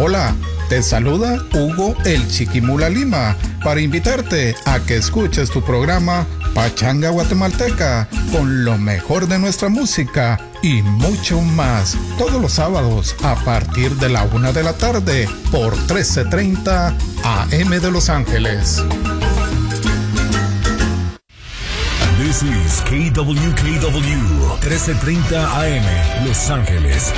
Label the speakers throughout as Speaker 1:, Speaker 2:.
Speaker 1: Hola, te saluda Hugo el Chiquimula Lima para invitarte a que escuches tu programa Pachanga Guatemalteca con lo mejor de nuestra música y mucho más todos los sábados a partir de la 1 de la tarde por 1330 AM de Los Ángeles.
Speaker 2: This is KWKW 1330 AM Los Ángeles.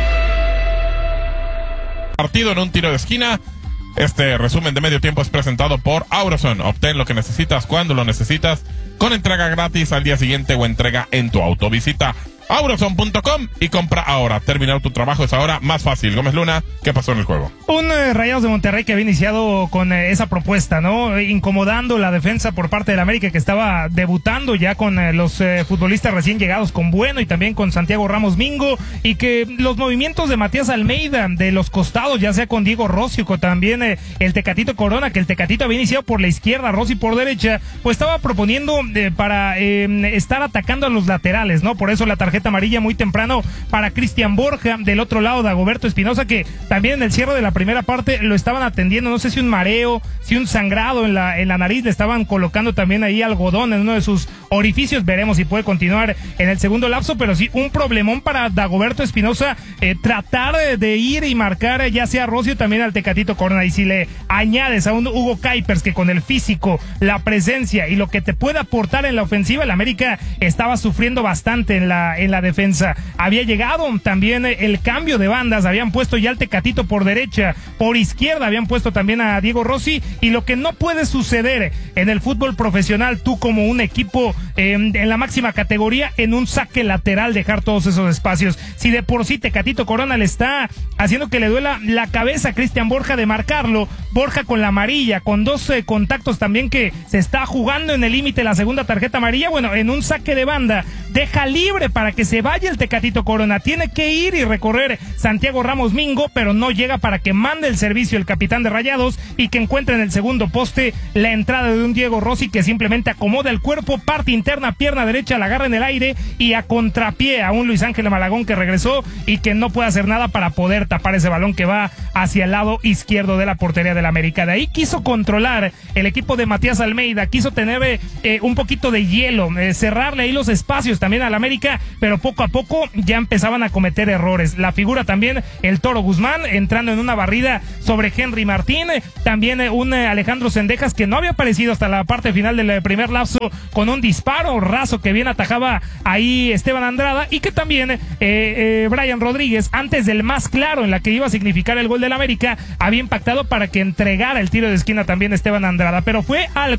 Speaker 3: Partido en un tiro de esquina. Este resumen de medio tiempo es presentado por Auroson. Obtén lo que necesitas cuando lo necesitas, con entrega gratis al día siguiente o entrega en tu auto. Visita Auroson.com y compra ahora. Terminar tu trabajo es ahora más fácil. Gómez Luna, ¿qué pasó en el juego?
Speaker 4: Un Rayados de Monterrey que había iniciado con esa propuesta, ¿no? Incomodando la defensa por parte del América, que estaba debutando ya con los futbolistas recién llegados, con Bueno y también con Santiago Ramos Mingo, y que los movimientos de Matías Almeida de los costados, ya sea con Diego Rossi, con también el Tecatito Corona, que el Tecatito había iniciado por la izquierda, Rossi por derecha, pues estaba proponiendo para estar atacando a los laterales, ¿no? Por eso la tarjeta amarilla muy temprano para Cristian Borja. Del otro lado, Dagoberto Espinosa, que también en el cierre de la primera parte lo estaban atendiendo, no sé si un mareo, si un sangrado en la nariz, le estaban colocando también ahí algodón en uno de sus orificios. Veremos si puede continuar en el segundo lapso, pero sí un problemón para Dagoberto Espinosa, tratar de ir y marcar ya sea a Rossi o también al Tecatito Corona. Y si le añades a un Hugo Kuipers, que con el físico, la presencia y lo que te puede aportar en la ofensiva, el América estaba sufriendo bastante en la defensa. Había llegado también el cambio de bandas, habían puesto ya al Tecatito por derecha, por izquierda habían puesto también a Diego Rossi, y lo que no puede suceder en el fútbol profesional, tú como un equipo en la máxima categoría, en un saque lateral dejar todos esos espacios. Si de por sí Tecatito Corona le está haciendo que le duela la cabeza a Cristian Borja de marcarlo, Borja con la amarilla, con 12 contactos también, que se está jugando en el límite la segunda tarjeta amarilla, bueno, en un saque de banda deja libre para que se vaya el Tecatito Corona. Tiene que ir y recorrer Santiago Ramos Mingo, pero no llega para que mande el servicio el capitán de Rayados y que encuentre en el segundo poste la entrada de un Diego Rossi, que simplemente acomoda el cuerpo, parte interna, pierna derecha, la agarra en el aire y a contrapié a un Luis Ángel Malagón que regresó y que no puede hacer nada para poder tapar ese balón que va hacia el lado izquierdo de la portería del América. De ahí quiso controlar el equipo de Matías Almeida, quiso tener un poquito de hielo, cerrarle ahí los espacios también al América, pero poco a poco ya empezaban a cometer errores. La figura también el Toro Guzmán, entrando en una barrida sobre Henry Martín, también un Alejandro Zendejas que no había aparecido hasta la parte final del primer lapso, con un disparo raso que bien atajaba ahí Esteban Andrada, y que también Brian Rodríguez, antes del más claro en la que iba a significar el gol del América, había impactado para que entregara el tiro de esquina también Esteban Andrada, pero fue al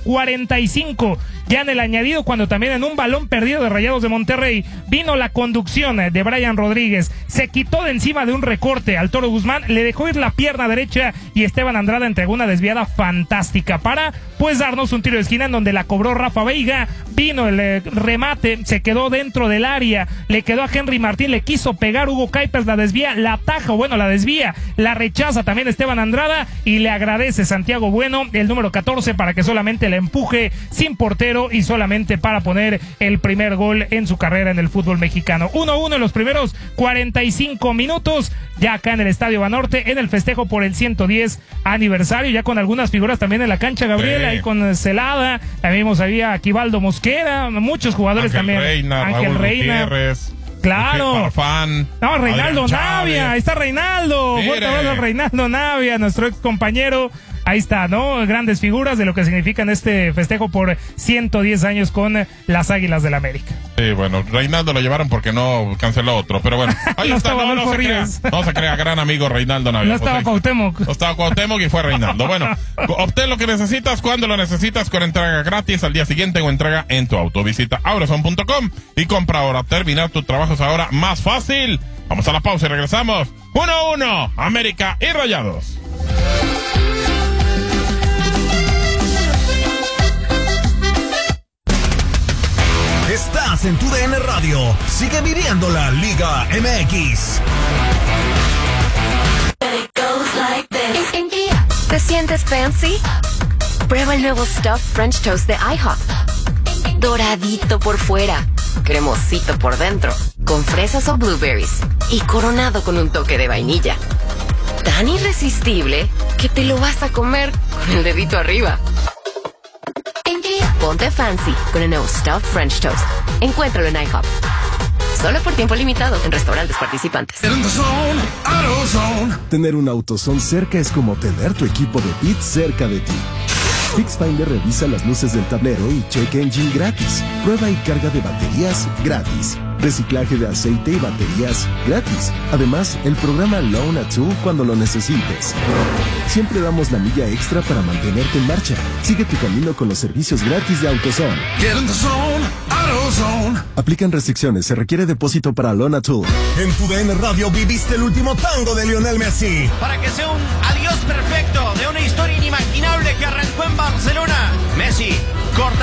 Speaker 4: 45 ya en el añadido cuando también en un balón perdido de Rayados de Monterrey vino la conducción de Brian Rodríguez, se quitó de encima de un recorte al Toro Guzmán, le dejó ir la pierna derecha y Esteban Andrada entregó una desviada fantástica para pues darnos un tiro de esquina en donde la cobró Rafa Veiga. Vino el remate, se quedó dentro del área, le quedó a Henry Martín, le quiso pegar Hugo Kuipers, la desvía, la ataja, bueno, la desvía, la rechaza también Esteban Andrada y le agradece Santiago Bueno, el número 14, para que solamente le empuje sin portero y solamente para poner el primer gol en su carrera en el fútbol mexicano. 1-1 en los primeros 45 minutos, ya acá en el Estadio Banorte, en el festejo por el 110 aniversario, ya con algunas figuras también en la cancha, Gabriel, ahí con Celada, también vimos ahí a Aquivaldo Mosquera, muchos jugadores
Speaker 3: Ángel
Speaker 4: también.
Speaker 3: Reina,
Speaker 4: Ángel
Speaker 3: Raúl
Speaker 4: Reina.
Speaker 3: Gutiérrez,
Speaker 4: Claro.
Speaker 3: Farfán,
Speaker 4: No, Reinaldo
Speaker 3: Adrián
Speaker 4: Navia,
Speaker 3: Chávez.
Speaker 4: ahí está Reinaldo. Fuerte abrazo a Reinaldo Navia, nuestro ex compañero. Ahí está, ¿no? Grandes figuras de lo que significan este festejo por 110 años con las Águilas del América.
Speaker 3: Sí, bueno, Reinaldo lo llevaron porque no canceló otro, pero bueno, ahí
Speaker 4: No
Speaker 3: está,
Speaker 4: estaba
Speaker 3: no se crea, gran amigo Reinaldo Navia.
Speaker 4: No estaba Cuauhtémoc.
Speaker 3: No estaba Cuauhtémoc y fue Reinaldo. Bueno, obtén lo que necesitas cuando lo necesitas, con entrega gratis al día siguiente o entrega en tu auto. Visita Auroson.com y compra ahora. Terminar tu trabajo es ahora más fácil. Vamos a la pausa y regresamos. 1-1, América y Rayados.
Speaker 2: Estás en tu DN Radio. Sigue viviendo la Liga MX.
Speaker 5: ¿Te sientes fancy? Prueba el nuevo Stuffed French Toast de IHOP. Doradito por fuera, cremosito por dentro, con fresas o blueberries y coronado con un toque de vainilla. tan irresistible que te lo vas a comer con el dedito arriba. Ponte fancy con el nuevo Stuffed French Toast. Encuéntralo en IHOP. Solo por tiempo limitado en restaurantes participantes.
Speaker 6: Tener un AutoZone cerca es como tener tu equipo de bits cerca de ti. FixFinder revisa las luces del tablero y check engine gratis. Prueba y carga de baterías gratis. Reciclaje de aceite y baterías gratis. Además, el programa Loan a Tool cuando lo necesites. Siempre damos la milla extra para mantenerte en marcha. Sigue tu camino con los servicios gratis de AutoZone. Aplican restricciones. Se requiere depósito para Loan a Tool.
Speaker 2: En tu DN Radio viviste el último tango de Lionel Messi.
Speaker 7: Para que sea un adiós perfecto de una historia inimaginable que arrancó en Barcelona. Messi corta